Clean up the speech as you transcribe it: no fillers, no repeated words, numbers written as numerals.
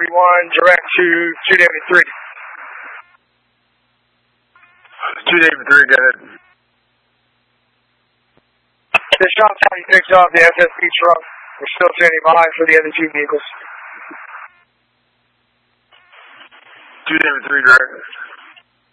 direct to 273. 273, go ahead. The shop party picked up the FSB truck. We're still standing by for the other two vehicles. 273, direct.